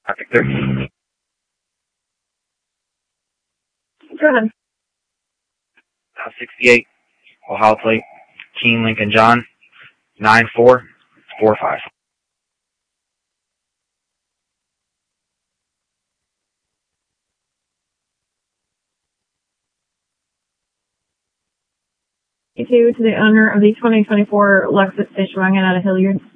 Victor. Go ahead. 68, Ohio plate, King Lincoln John, 9445. To the owner of the 2024 Lexus station wagon out of Hilliard.